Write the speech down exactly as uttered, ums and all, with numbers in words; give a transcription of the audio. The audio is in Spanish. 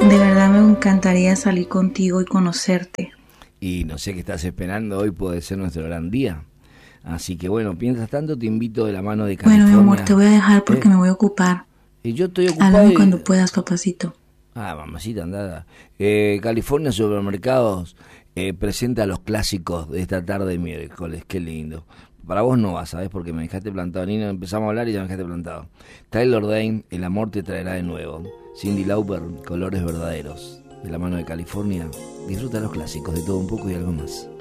De verdad me encantaría salir contigo y conocerte. Y no sé qué estás esperando, hoy puede ser nuestro gran día. Así que bueno, mientras tanto te invito de la mano de California. Bueno, mi amor, te voy a dejar porque ¿Eh? me voy a ocupar. Y yo estoy ocupado. Háblame y... cuando puedas, papacito. Ah, mamacita, andada. Eh, California Supermercados eh, presenta los clásicos de esta tarde miércoles. Qué lindo. Para vos no va, ¿sabes? Porque me dejaste plantado. Nina, empezamos a hablar y ya me dejaste plantado. Tyler Dane, El amor te traerá de nuevo. Cyndi Lauper, Colores verdaderos. De la mano de California, disfruta los clásicos de todo un poco y algo más.